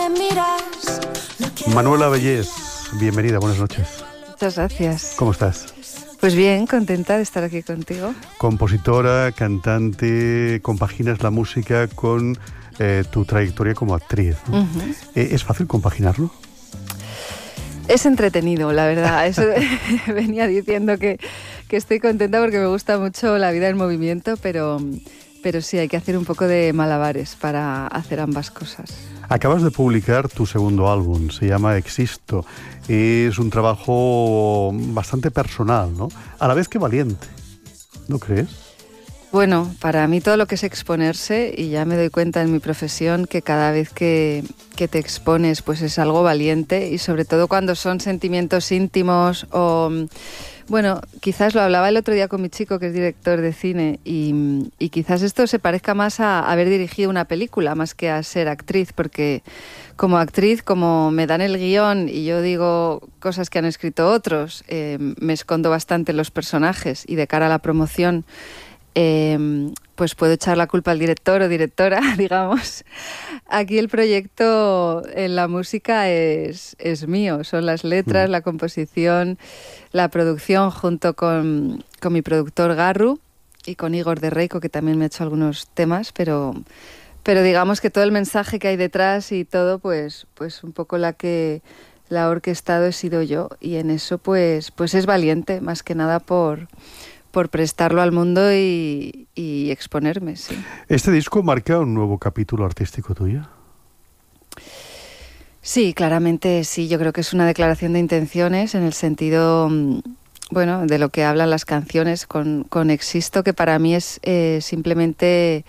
Manuela Bellés, bienvenida, buenas noches. Muchas gracias. ¿Cómo estás? Pues bien, contenta de estar aquí contigo. Compositora, cantante, compaginas la música con tu trayectoria como actriz, ¿no? Uh-huh. ¿Es fácil compaginarlo? Es entretenido, la verdad. Eso venía diciendo que estoy contenta porque me gusta mucho la vida en movimiento, pero sí, hay que hacer un poco de malabares para hacer ambas cosas. Acabas de publicar tu segundo álbum, se llama Existo. Es un trabajo bastante personal, ¿no? A la vez que valiente, ¿no crees? Bueno, para mí todo lo que es exponerse, y ya me doy cuenta en mi profesión que cada vez que te expones pues es algo valiente, y sobre todo cuando son sentimientos íntimos o... Bueno, quizás lo hablaba el otro día con mi chico, que es director de cine, y quizás esto se parezca más a haber dirigido una película más que a ser actriz, porque como actriz, como me dan el guión y yo digo cosas que han escrito otros, me escondo bastante en los personajes, y de cara a la promoción pues puedo echar la culpa al director o directora, digamos. Aquí el proyecto en la música es mío, son las letras, la composición, la producción, junto con mi productor Garru y con Igor de Reiko, que también me ha hecho algunos temas, pero digamos que todo el mensaje que hay detrás y todo, pues un poco la que la ha orquestado he sido yo, y en eso pues es valiente, más que nada por prestarlo al mundo y exponerme, sí. ¿Este disco marca un nuevo capítulo artístico tuyo? Sí, claramente sí. Yo creo que es una declaración de intenciones en el sentido, bueno, de lo que hablan las canciones con Existo, que para mí es simplemente,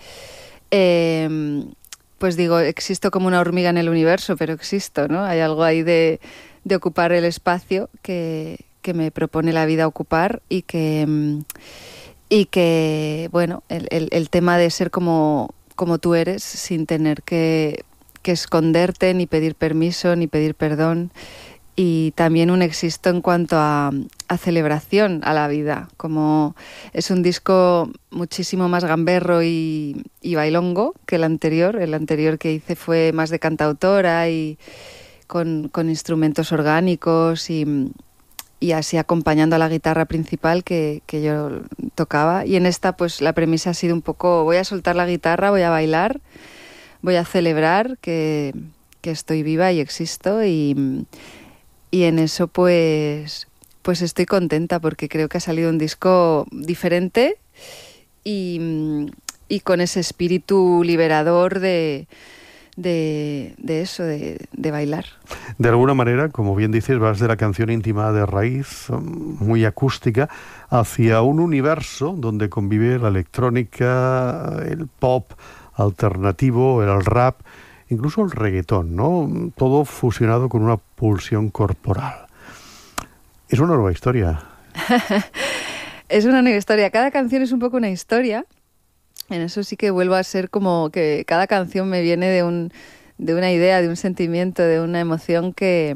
pues digo, existo como una hormiga en el universo, pero existo, ¿no? Hay algo ahí de ocupar el espacio que me propone la vida ocupar, y que bueno, el tema de ser como tú eres, sin tener que esconderte, ni pedir permiso, ni pedir perdón, y también un Existo en cuanto a celebración a la vida, como es un disco muchísimo más gamberro y bailongo que el anterior que hice fue más de cantautora y con instrumentos orgánicos y así acompañando a la guitarra principal que yo tocaba. Y en esta pues la premisa ha sido un poco, voy a soltar la guitarra, voy a bailar, voy a celebrar que estoy viva y existo, y en eso pues estoy contenta, porque creo que ha salido un disco diferente y con ese espíritu liberador de eso, de bailar. De alguna manera, como bien dices, vas de la canción íntima de raíz, muy acústica, hacia un universo donde convive la electrónica, el pop alternativo, el rap, incluso el reggaetón, ¿no? Todo fusionado con una pulsión corporal. Es una nueva historia. Es una nueva historia. Cada canción es un poco una historia. En eso sí que vuelvo a ser como que cada canción me viene de una idea, de un sentimiento, de una emoción que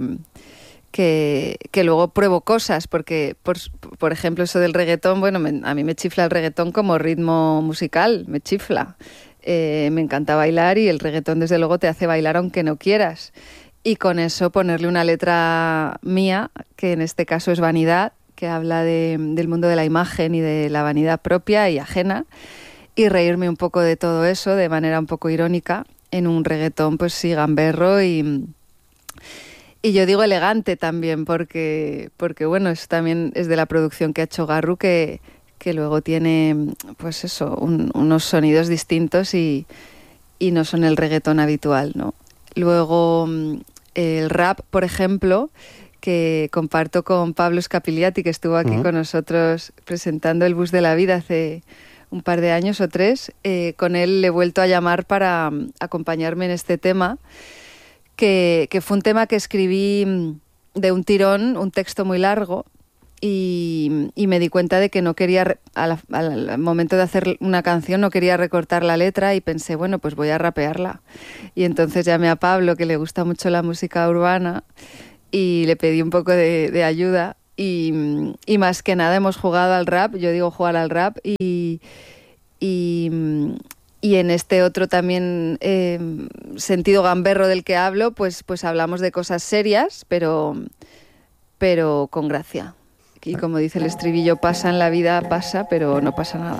luego pruebo cosas, porque por ejemplo eso del reggaetón, bueno, a mí me chifla el reggaetón como ritmo musical, me chifla. Me encanta bailar, y el reggaetón desde luego te hace bailar aunque no quieras. Y con eso ponerle una letra mía, que en este caso es Vanidad, que habla del mundo de la imagen y de la vanidad propia y ajena, y reírme un poco de todo eso de manera un poco irónica en un reggaetón, pues sí, gamberro y yo digo elegante también, porque bueno, eso también es de la producción que ha hecho Garru, que luego tiene pues eso, unos sonidos distintos y no son el reggaetón habitual, ¿no? Luego el rap, por ejemplo, que comparto con Pablo Scapiliati, que estuvo aquí con nosotros presentando El Bus de la Vida hace un par de años o 3, con él le he vuelto a llamar para acompañarme en este tema, que fue un tema que escribí de un tirón, un texto muy largo, y me di cuenta de que no quería, al momento de hacer una canción, no quería recortar la letra, y pensé, bueno, pues voy a rapearla. Y entonces llamé a Pablo, que le gusta mucho la música urbana, y le pedí un poco de ayuda. Y más que nada hemos jugado al rap, yo digo jugar al rap, y Y en este otro también sentido gamberro del que hablo, pues hablamos de cosas serias, pero con gracia. Y como dice el estribillo, pasa en la vida, pasa, pero no pasa nada.